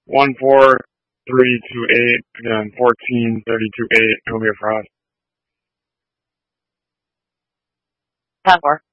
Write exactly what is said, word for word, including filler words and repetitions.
One four three two eight. Again, fourteen thirty two eight. Columbia Frost. Ten four.